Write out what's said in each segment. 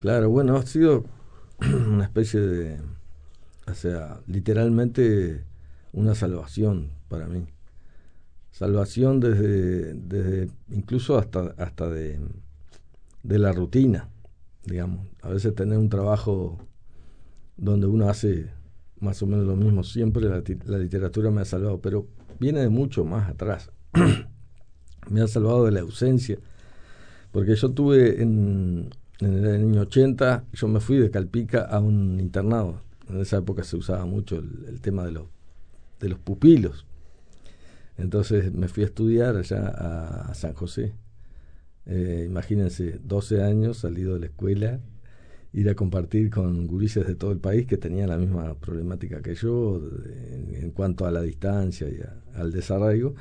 Claro, bueno, ha sido una especie de, o sea, literalmente una salvación para mí. Salvación desde incluso hasta de la rutina, digamos. A veces tener un trabajo donde uno hace más o menos lo mismo siempre, la literatura me ha salvado, pero viene de mucho más atrás. Me ha salvado de la ausencia, porque yo tuve en el año 80, yo me fui de Calpica a un internado. En esa época se usaba mucho el tema de los pupilos. Entonces me fui a estudiar allá a San José. Imagínense, 12 años, salido de la escuela, ir a compartir con gurises de todo el país que tenían la misma problemática que yo en cuanto a la distancia y al desarraigo.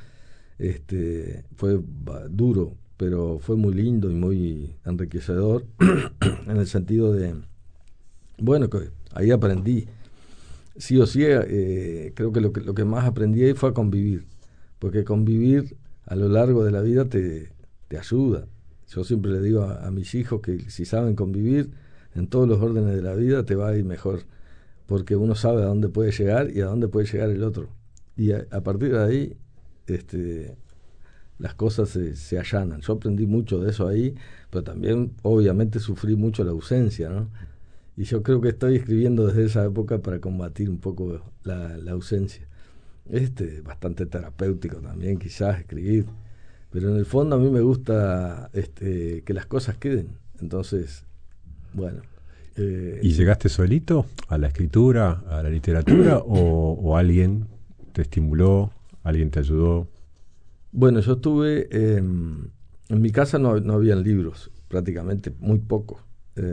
Fue duro, pero fue muy lindo y muy enriquecedor en el sentido de, bueno, que ahí aprendí. Sí o sí, creo que lo que más aprendí ahí fue a convivir, porque convivir a lo largo de la vida te ayuda. Yo siempre le digo a mis hijos que si saben convivir en todos los órdenes de la vida te va a ir mejor, porque uno sabe a dónde puede llegar y a dónde puede llegar el otro. Y a partir de ahí, este, las cosas se allanan. Yo aprendí mucho de eso ahí, pero también obviamente sufrí mucho la ausencia, ¿no? Y yo creo que estoy escribiendo desde esa época para combatir un poco la ausencia. Bastante terapéutico también quizás escribir, pero en el fondo a mí me gusta que las cosas queden. Entonces, bueno. ¿Y llegaste solito a la escritura, a la literatura, o alguien te estimuló, alguien te ayudó? Bueno, yo estuve, en mi casa no habían libros, prácticamente muy pocos.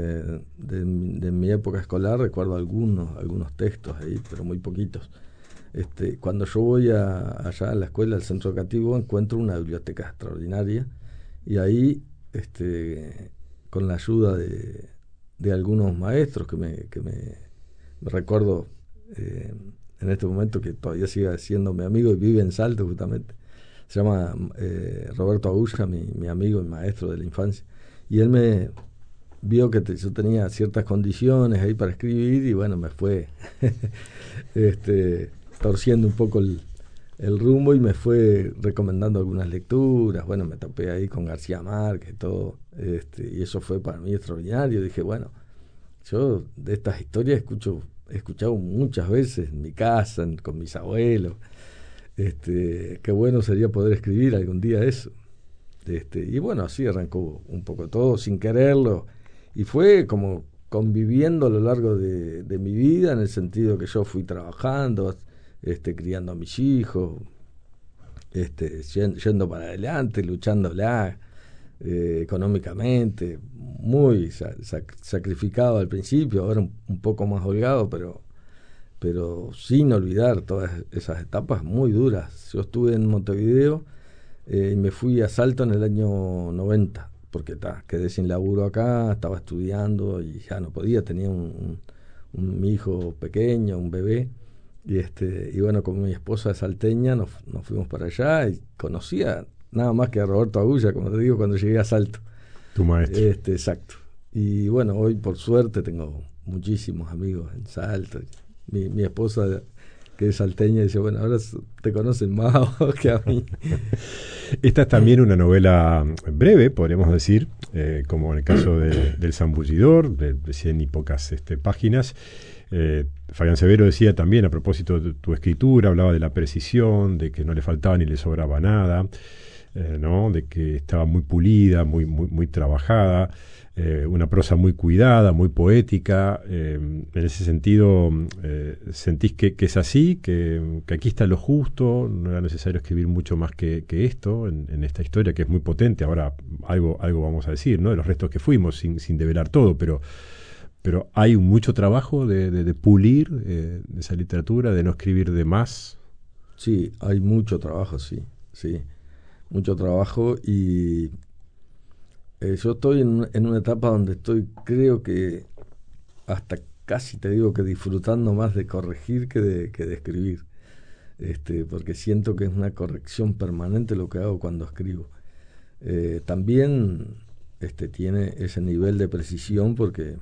De mi época escolar recuerdo algunos textos ahí, pero muy poquitos. Cuando yo voy allá a la escuela, al centro educativo, encuentro una biblioteca extraordinaria y ahí, con la ayuda de algunos maestros me recuerdo, eh, en este momento, que todavía sigue siendo mi amigo y vive en Salto justamente. Se llama Roberto Agulla, mi amigo y maestro de la infancia. Y él me vio que yo tenía ciertas condiciones ahí para escribir y bueno, me fue torciendo un poco el rumbo y me fue recomendando algunas lecturas. Bueno, me topé ahí con García Márquez y todo, y eso fue para mí extraordinario. Dije, bueno, yo de estas historias he escuchado muchas veces en mi casa, con mis abuelos. Qué bueno sería poder escribir algún día eso. Y bueno, así arrancó un poco todo sin quererlo y fue como conviviendo a lo largo de mi vida, en el sentido que yo fui trabajando, criando a mis hijos, yendo para adelante, luchándola, económicamente, muy sacrificado al principio, ahora un poco más holgado, pero sin olvidar todas esas etapas muy duras. Yo estuve en Montevideo, y me fui a Salto en el año 90, porque quedé sin laburo acá, estaba estudiando y ya no podía, tenía mi hijo pequeño, un bebé, y bueno, con mi esposa salteña nos fuimos para allá y conocía nada más que a Roberto Agulla, como te digo, cuando llegué a Salto. Tu maestro. Exacto. Y bueno, hoy por suerte tengo muchísimos amigos en Salto. Mi esposa, que es salteña, dice, bueno, ahora te conocen más a vos que a mí. Esta es también una novela breve, podríamos decir, como en el caso del Zambullidor, de 100 y pocas páginas. Fabián Severo decía también, a propósito de tu escritura, hablaba de la precisión, de que no le faltaba ni le sobraba nada, ¿no? De que estaba muy pulida, muy trabajada, una prosa muy cuidada, muy poética. En ese sentido, ¿sentís que es así? Que aquí está lo justo, no era necesario escribir mucho más que esto en esta historia, que es muy potente? Ahora algo vamos a decir, ¿no? De los restos que fuimos, sin develar todo, pero hay mucho trabajo de pulir esa literatura, de no escribir de más. Sí, hay mucho trabajo, sí, sí, mucho trabajo y yo estoy en una etapa donde estoy, creo que hasta casi te digo que disfrutando más de corregir que de escribir, porque siento que es una corrección permanente lo que hago cuando escribo. También tiene ese nivel de precisión porque